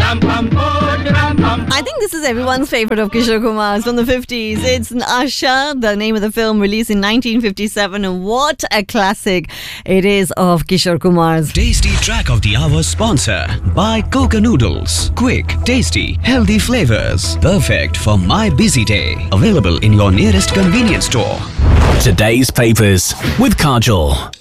I think this is everyone's favorite of Kishore Kumar's from the 50s. It's Asha, the name of the film, released in 1957. And what a classic it is of Kishore Kumar's. Tasty Track of the Hour sponsor by Coca Noodles. Quick, tasty, healthy flavors. Perfect for my busy day. Available in your nearest convenience store. Today's papers with Kajol.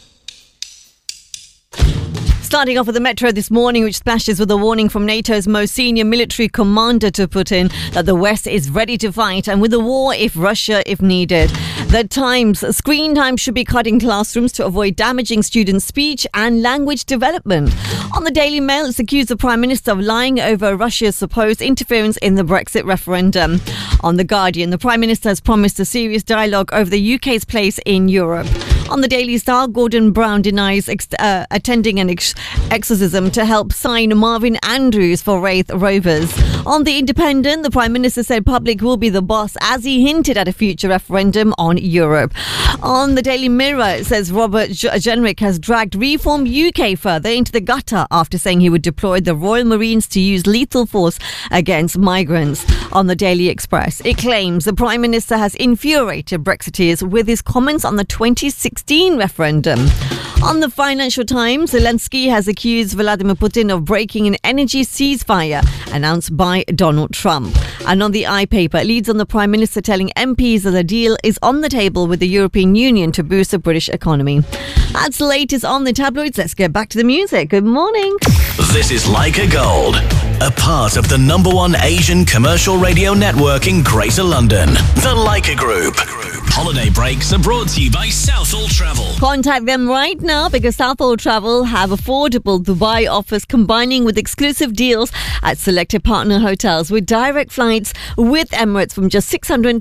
Starting off with the Metro this morning, which splashes with a warning from NATO's most senior military commander to Putin that the West is ready to fight and with the war if needed. The Times, screen time should be cut in classrooms to avoid damaging students' speech and language development. On the Daily Mail, it's accused the Prime Minister of lying over Russia's supposed interference in the Brexit referendum. On The Guardian, the Prime Minister has promised a serious dialogue over the UK's place in Europe. On the Daily Star, Gordon Brown denies attending an exorcism to help sign Marvin Andrews for Wraith Rovers. On The Independent, the Prime Minister said public will be the boss as he hinted at a future referendum on Europe. On the Daily Mirror, it says Robert Jenrick has dragged Reform UK further into the gutter after saying he would deploy the Royal Marines to use lethal force against migrants. On the Daily Express, it claims the Prime Minister has infuriated Brexiteers with his comments on the 2016 referendum. On the Financial Times, Zelensky has accused Vladimir Putin of breaking an energy ceasefire announced by Donald Trump. And on the iPaper, it leads on the Prime Minister telling MPs that the deal is on the table with the European Union to boost the British economy. That's the latest on the tabloids. Let's get back to the music. Good morning. This is Leica Gold, a part of the #1 Asian commercial radio network in Greater London, the Leica Group. Holiday breaks are brought to you by Southall Travel. Contact them right now because Southall Travel have affordable Dubai offers combining with exclusive deals at selected partner hotels with direct flights with Emirates from just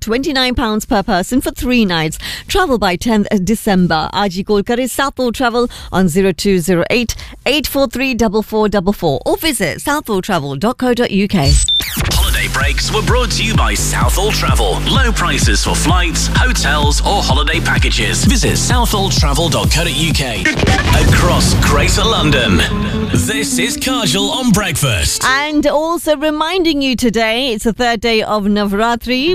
£629 per person for 3 nights. Travel by 10th December. Aaj hi call kare Southall Travel on 0208 843 4444 or visit southalltravel.co.uk. Holiday breaks were brought to you by Southall Travel. Low prices for flights, hotels or holiday packages. Visit southalltravel.co.uk. Across Greater London, this is Kajol on Breakfast. And also reminding you today, it's the third day of Navratri.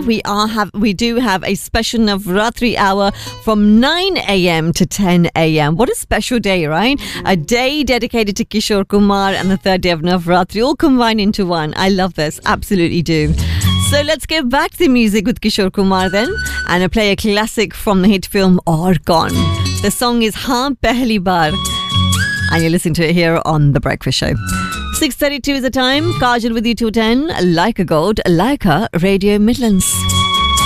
We do have a special Navratri hour from 9 a.m. to 10 a.m. What a special day, right? A day dedicated to Kishore Kumar and the third day of Navratri all combined into one. I love this. Absolutely do. So let's get back to the music with Kishore Kumar then and play a classic from the hit film Aur Kaun. The song is Haan Pehli Baar and you're listening to it here on The Breakfast Show. 6:32 is the time. Kajal with you till 10. Leica Gold, Leica Radio Midlands.